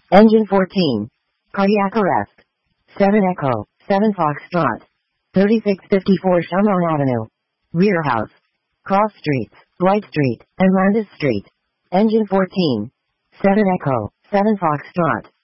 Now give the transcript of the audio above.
Engine 14. Cardiac arrest. 7 Echo, 7 Foxtrot. 3654 Shamrock Avenue. Rear house. Cross streets, White Street, and Landis Street. Engine 14. 7 Echo, 7 Foxtrot.